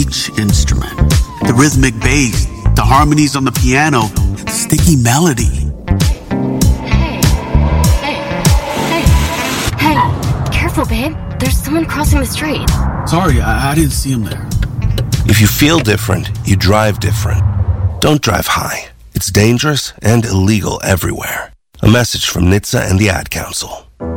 each instrument. The rhythmic bass, the harmonies on the piano, the sticky melody. Hey, careful, babe. There's someone crossing the street. Sorry, I didn't see him there. If you feel different, you drive different. Don't drive high. It's dangerous and illegal everywhere. A message from NHTSA and the Ad Council.